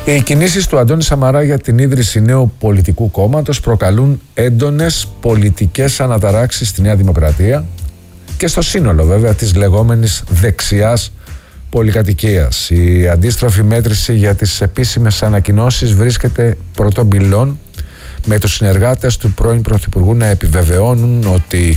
Οι κινήσεις του Αντώνη Σαμαρά για την ίδρυση νέου πολιτικού κόμματος προκαλούν έντονες πολιτικές αναταράξεις στη Νέα Δημοκρατία και στο σύνολο βέβαια της λεγόμενης δεξιάς πολυκατοικίας. Η αντίστροφη μέτρηση για τις επίσημες ανακοινώσεις βρίσκεται πρώτων πυλών, με τους συνεργάτες του πρώην Πρωθυπουργού να επιβεβαιώνουν ότι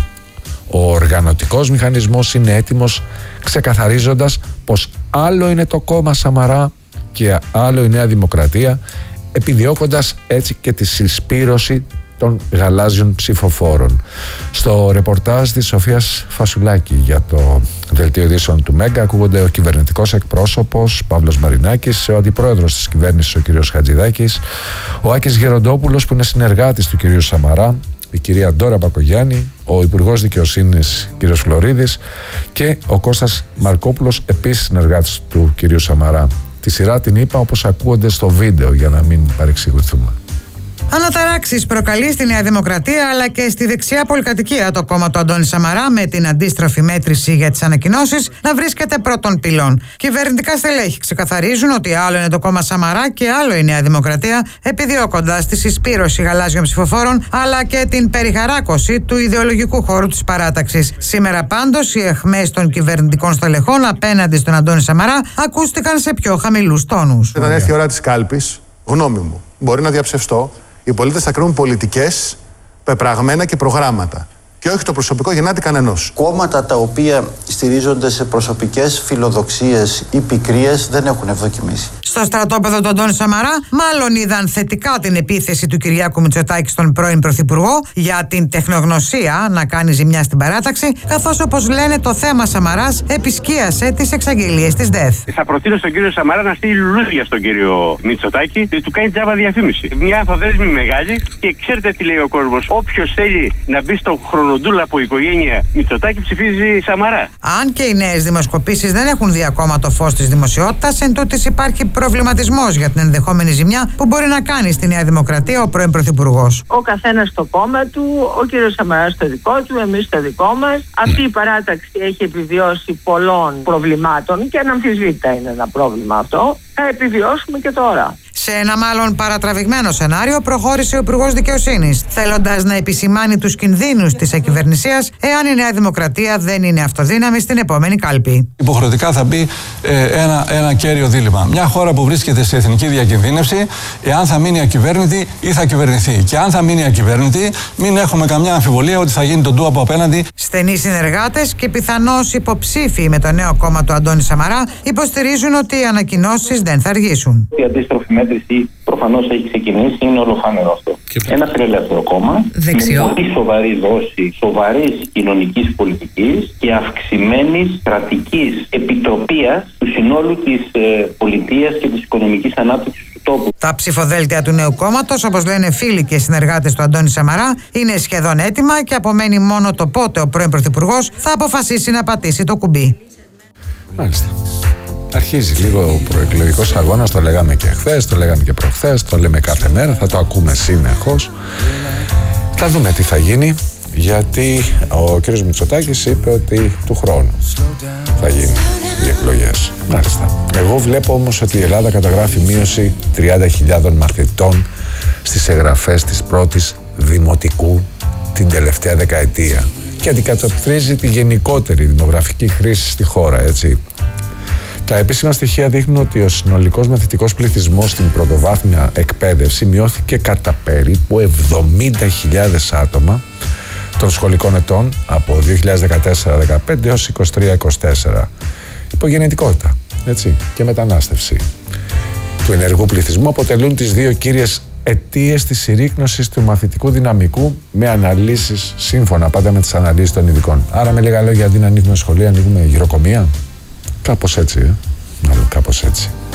ο οργανωτικός μηχανισμός είναι έτοιμος, ξεκαθαρίζοντας πως άλλο είναι το κόμμα Σαμαρά και άλλο η Νέα Δημοκρατία, επιδιώκοντας έτσι και τη συσπήρωση των γαλάζιων ψηφοφόρων. Στο ρεπορτάζ της Σοφίας Φασουλάκη για το Δελτίο Ειδήσεων του Μέγκα ακούγονται ο κυβερνητικός εκπρόσωπος Παύλος Μαρινάκης, ο αντιπρόεδρος της κυβέρνησης ο κ. Χατζηδάκης, ο Άκης Γεροντόπουλος που είναι συνεργάτης του κ. Σαμαρά, η κυρία Ντόρα Μπακογιάννη, ο Υπουργός Δικαιοσύνης κ. Φλωρίδης και ο Κώστας Μαρκόπουλος, επίσης συνεργάτης του κ. Σαμαρά. Τη σειρά την είπα όπως ακούγονται στο βίντεο για να μην παρεξηγηθούμε. Αναταράξεις προκαλεί στη Νέα Δημοκρατία αλλά και στη δεξιά πολυκατοικία το κόμμα του Αντώνη Σαμαρά, με την αντίστροφη μέτρηση για τις ανακοινώσεις να βρίσκεται πρώτων πυλών. Κυβερνητικά στελέχη ξεκαθαρίζουν ότι άλλο είναι το κόμμα Σαμαρά και άλλο η Νέα Δημοκρατία, επιδιώκοντας τη συσπήρωση γαλάζιων ψηφοφόρων αλλά και την περιχαράκωση του ιδεολογικού χώρου της παράταξης. Σήμερα πάντως οι αιχμές των κυβερνητικών στελεχών απέναντι στον Αντώνη Σαμαρά ακούστηκαν σε πιο χαμηλούς τόνους. Όταν έρθει η ώρα της κάλπης, γνώμη μου, μπορεί να διαψευστώ. Οι πολίτες θα κρίνουν πολιτικές, πεπραγμένα και προγράμματα. Και όχι το προσωπικό γεννάτη κανενός. Κόμματα τα οποία στηρίζονται σε προσωπικές φιλοδοξίες ή πικρίες δεν έχουν ευδοκιμήσει. Στο στρατόπεδο του Αντώνη Σαμαρά, μάλλον είδαν θετικά την επίθεση του Κυριάκου Μητσοτάκη στον πρώην Πρωθυπουργό για την τεχνογνωσία να κάνει ζημιά στην παράταξη, καθώς όπως λένε το θέμα Σαμαράς επισκίασε τις εξαγγελίες της ΔΕΘ. Θα προτείνω στον κύριο Σαμαρά να στείλει λουλούδια στον κύριο Μητσοτάκη και του κάνει τζάμπα διαφήμιση. Μια αφοδέσμη μεγάλη και ξέρετε τι λέει ο κόσμος. Όποιος θέλει να μπει στον χρονοτούλα από οικογένεια Μητσοτάκη ψηφίζει Σαμαρά. Αν και οι νέες δημοσκοπήσεις δεν έχουν δει ακόμα το φως της δημοσιότητας, εν τούτης υπάρχει προβληματισμός για την ενδεχόμενη ζημιά που μπορεί να κάνει στη Νέα Δημοκρατία ο πρώην Πρωθυπουργός. Ο καθένας στο κόμμα του, ο κύριος Σαμαράς στο δικό του, εμείς στο δικό μας. Αυτή η παράταξη έχει επιβιώσει πολλών προβλημάτων και αναμφισβήτητα είναι ένα πρόβλημα αυτό. Θα επιβιώσουμε και τώρα. Σε ένα μάλλον παρατραβηγμένο σενάριο προχώρησε ο Υπουργός Δικαιοσύνης, θέλοντας να επισημάνει τους κινδύνους της ακυβερνησίας εάν η Νέα Δημοκρατία δεν είναι αυτοδύναμη στην επόμενη κάλπη. Υποχρεωτικά θα μπει ένα κέριο δίλημμα. Μια χώρα που βρίσκεται σε εθνική διακινδύνευση, εάν θα μείνει ακυβέρνητη ή θα κυβερνηθεί. Και αν θα μείνει ακυβέρνητη, μην έχουμε καμιά αμφιβολία ότι θα γίνει τον του από απέναντι. Στενοί συνεργάτες και πιθανώς υποψήφοι με το νέο κόμμα του Αντώνη Σαμαρά υποστηρίζουν ότι οι ανακοινώσεις δεν θα αργήσουν. Η αντίστροφη μέτρηση προφανώς έχει ξεκινήσει, είναι ολοφάνερο αυτό. Ένα φιλελεύθερο κόμμα, δεξιό, με πολύ σοβαρή δόση σοβαρής κοινωνικής πολιτικής και αυξημένης κρατικής επιτροπίας του συνόλου της πολιτείας και της οικονομικής ανάπτυξης του τόπου. Τα ψηφοδέλτια του νέου κόμματος, όπως λένε φίλοι και συνεργάτες του Αντώνη Σαμαρά, είναι σχεδόν έτοιμα και απομένει μόνο το πότε ο πρώην Πρωθυπουργός θα αποφασίσει να πατήσει το κουμπί. Μάλιστα. Αρχίζει λίγο ο προεκλογικός αγώνας, το λέγαμε και χθες, το λέγαμε και προχθές, το λέμε κάθε μέρα, θα το ακούμε συνεχώς. Θα δούμε τι θα γίνει, γιατί ο κ. Μητσοτάκης είπε ότι του χρόνου θα γίνουν οι εκλογές. Μάλιστα. Εγώ βλέπω όμως ότι η Ελλάδα καταγράφει μείωση 30.000 μαθητών στις εγγραφές της πρώτης δημοτικού την τελευταία δεκαετία και αντικατοπτρίζει τη γενικότερη δημογραφική χρήση στη χώρα, έτσι. Τα επίσημα στοιχεία δείχνουν ότι ο συνολικός μαθητικός πληθυσμός στην πρωτοβάθμια εκπαίδευση μειώθηκε κατά περίπου 70.000 άτομα των σχολικών ετών από 2014-15 έως 23-24. Υπογεννητικότητα, έτσι, και μετανάστευση του ενεργού πληθυσμού αποτελούν τις δύο κύριες αιτίες της συρρίκνωσης του μαθητικού δυναμικού, με αναλύσεις σύμφωνα πάντα με τις αναλύσεις των ειδικών. Άρα, με λίγα λόγια, αντί να ανοίγουμε σχολεία, ανοίγουμε γυροκομεία. Κάπως έτσι, μάλλον κάπως έτσι.